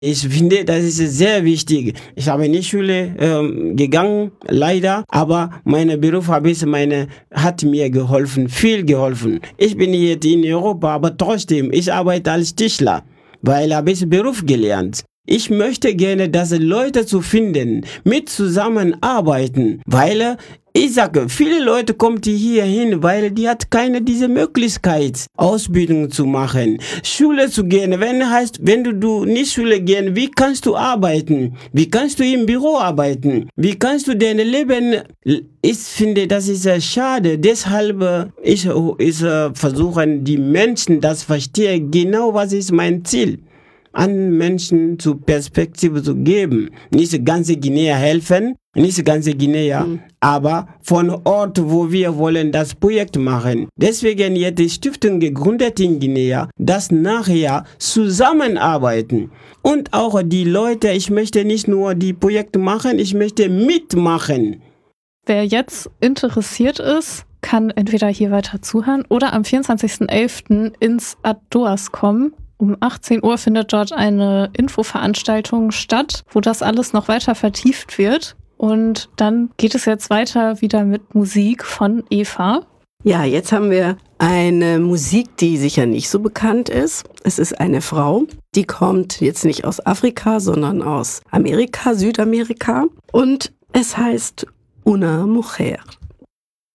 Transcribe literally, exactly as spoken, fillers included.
Ich finde, das ist sehr wichtig. Ich habe in die Schule ähm, gegangen, leider, aber mein Beruf habe ich meine, hat mir geholfen, viel geholfen. Ich bin jetzt in Europa, aber trotzdem, ich arbeite als Tischler, weil habe ich Beruf gelernt. Ich möchte gerne, dass Leute zu finden, mit zusammenarbeiten, weil ich sage, viele Leute kommen hier hin, weil die hat keine diese Möglichkeit, Ausbildung zu machen, Schule zu gehen. Wenn heißt, wenn du, du nicht Schule gehen, wie kannst du arbeiten? Wie kannst du im Büro arbeiten? Wie kannst du dein Leben? Ich finde, das ist äh, schade. Deshalb äh, ich, ich äh, versuche, die Menschen das verstehen. Genau, was ist mein Ziel? An Menschen zu Perspektive zu geben. Nicht ganze Guinea helfen, nicht ganze Guinea, mhm. aber von Ort, wo wir wollen das Projekt machen. Deswegen jetzt die Stiftung gegründet in Guinea, das nachher zusammenarbeiten. Und auch die Leute, ich möchte nicht nur die Projekte machen, ich möchte mitmachen. Wer jetzt interessiert ist, kann entweder hier weiter zuhören oder am vierundzwanzigsten elften ins Adoas kommen. Um achtzehn Uhr findet dort eine Infoveranstaltung statt, wo das alles noch weiter vertieft wird. Und dann geht es jetzt weiter wieder mit Musik von Eva. Ja, jetzt haben wir eine Musik, die sicher nicht so bekannt ist. Es ist eine Frau, die kommt jetzt nicht aus Afrika, sondern aus Amerika, Südamerika. Und es heißt Una Mujer.